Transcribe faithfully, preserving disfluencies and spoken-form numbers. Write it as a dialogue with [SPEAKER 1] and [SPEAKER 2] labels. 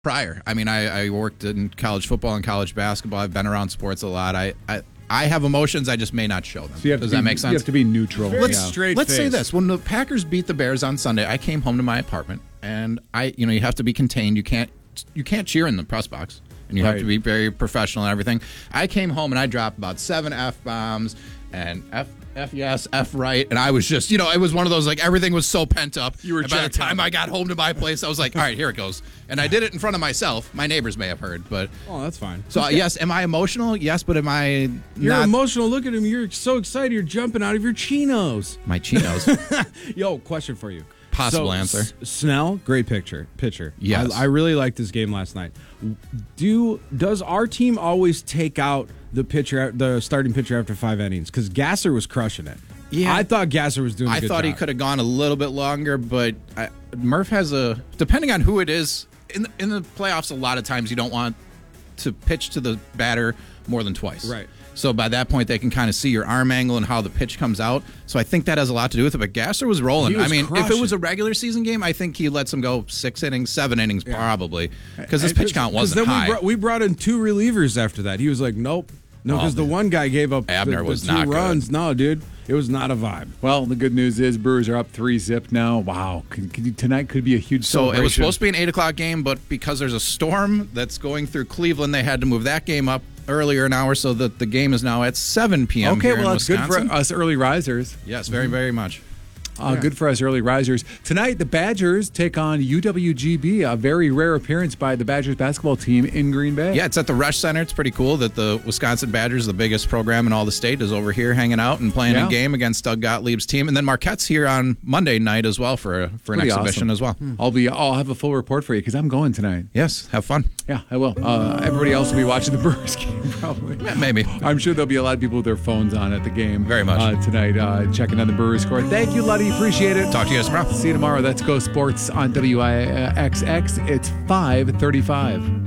[SPEAKER 1] prior. I mean, I, I worked in college football and college basketball. I've been around sports a lot. I, I, I have emotions. I just may not show them.
[SPEAKER 2] So you have
[SPEAKER 1] Does
[SPEAKER 2] to
[SPEAKER 1] that
[SPEAKER 2] be,
[SPEAKER 1] make sense?
[SPEAKER 2] You have to be neutral.
[SPEAKER 1] Let's,
[SPEAKER 2] yeah.
[SPEAKER 3] straight
[SPEAKER 1] let's say
[SPEAKER 3] face.
[SPEAKER 1] this. When the Packers beat the Bears on Sunday, I came home to my apartment, and I, you know, you have to be contained. You can't, you can't cheer in the press box, and you have
[SPEAKER 2] Right.
[SPEAKER 1] to be very professional and everything. I came home and I dropped about seven F bombs and F. F yes, F right, and I was just, you know, it was one of those, like, everything was so pent up.
[SPEAKER 3] You were
[SPEAKER 1] and by the
[SPEAKER 3] checked
[SPEAKER 1] time
[SPEAKER 3] out.
[SPEAKER 1] I got home to my place, I was like, all right, here it goes. And I did it in front of myself. My neighbors may have heard, but
[SPEAKER 3] Oh, that's fine.
[SPEAKER 1] so uh, yes, am I emotional? Yes, but am I
[SPEAKER 3] You're
[SPEAKER 1] not?
[SPEAKER 3] emotional. Look at him. You're so excited. You're jumping out of your chinos.
[SPEAKER 1] My chinos.
[SPEAKER 3] Yo, question for you.
[SPEAKER 1] Possible
[SPEAKER 3] So,
[SPEAKER 1] answer.
[SPEAKER 3] S- Snell, great picture. Pitcher.
[SPEAKER 1] Yes.
[SPEAKER 3] I, I really liked this game last night. Do does our team always take out the pitcher, the starting pitcher after five innings? Because Gasser was crushing it.
[SPEAKER 1] Yeah.
[SPEAKER 3] I thought Gasser was doing. a
[SPEAKER 1] I
[SPEAKER 3] good
[SPEAKER 1] thought he
[SPEAKER 3] job.
[SPEAKER 1] could have gone a little bit longer, but I, Murph has a, depending on who it is, in the, in the playoffs, a lot of times you don't want to pitch to the batter more than twice.
[SPEAKER 3] Right.
[SPEAKER 1] So by that point, they can kind of see your arm angle and how the pitch comes out. So I think that has a lot to do with it. But Gasser was rolling.
[SPEAKER 3] He was
[SPEAKER 1] I mean, if it
[SPEAKER 3] crushing.
[SPEAKER 1] was a regular season game, I think he lets him go six innings, seven innings probably, because his
[SPEAKER 3] And-
[SPEAKER 1] pitch count
[SPEAKER 3] 'cause
[SPEAKER 1] wasn't
[SPEAKER 3] then
[SPEAKER 1] high.
[SPEAKER 3] We brought, we brought in two relievers after that. He was like, nope. No, because
[SPEAKER 1] Oh,
[SPEAKER 3] the one guy gave up
[SPEAKER 1] Abner
[SPEAKER 3] the, the
[SPEAKER 1] was
[SPEAKER 3] two
[SPEAKER 1] not good.
[SPEAKER 3] runs. No, dude. It was not a vibe.
[SPEAKER 2] Well, the good news is Brewers are up three zip now. Wow, could, could, tonight could be a huge.
[SPEAKER 1] So it was
[SPEAKER 2] celebration.
[SPEAKER 1] supposed to be an eight o'clock game, but because there's a storm that's going through Cleveland, they had to move that game up earlier an hour, so that the game is now at seven p.m.
[SPEAKER 2] Okay,
[SPEAKER 1] here
[SPEAKER 2] well
[SPEAKER 1] in
[SPEAKER 2] that's good
[SPEAKER 1] Wisconsin.
[SPEAKER 2] for us early risers.
[SPEAKER 1] Yes, very, very much.
[SPEAKER 2] Uh, Good for us early risers. Tonight, the Badgers take on U W G B, a very rare appearance by the Badgers basketball team in Green Bay.
[SPEAKER 1] Yeah, it's at the Rush Center. It's pretty cool that the Wisconsin Badgers, the biggest program in all the state, is over here hanging out and playing
[SPEAKER 2] Yeah.
[SPEAKER 1] a game against Doug Gottlieb's team. And then Marquette's here on Monday night as well for a, for an
[SPEAKER 2] Pretty
[SPEAKER 1] exhibition
[SPEAKER 2] awesome.
[SPEAKER 1] as well.
[SPEAKER 2] I'll be. I'll have a full report for you because I'm going tonight.
[SPEAKER 1] Yes, have fun.
[SPEAKER 2] Yeah, I will. Uh, everybody else will be watching the Brewers game probably.
[SPEAKER 1] Yeah, maybe.
[SPEAKER 2] I'm sure there'll be a lot of people with their phones on at the game.
[SPEAKER 1] Very much.
[SPEAKER 2] uh, tonight, uh, checking on the Brewers score. Thank you, Luddy. Appreciate it.
[SPEAKER 1] Talk to you guys tomorrow.
[SPEAKER 2] See you tomorrow. Let's go sports on W I X X. It's five thirty-five.